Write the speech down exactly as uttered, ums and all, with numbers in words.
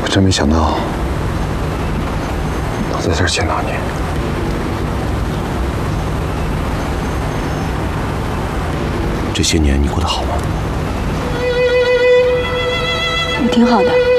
真没想到能在这儿见到你。 这些年你过得好吗？ 我挺好的。